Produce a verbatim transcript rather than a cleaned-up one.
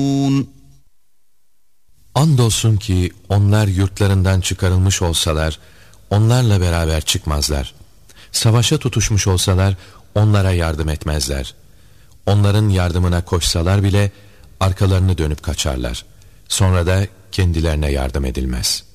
Andolsun ki onlar yurtlarından çıkarılmış olsalar, onlarla beraber çıkmazlar. Savaşa tutuşmuş olsalar, onlara yardım etmezler. Onların yardımına koşsalar bile, arkalarını dönüp kaçarlar. Sonra da kendilerine yardım edilmez.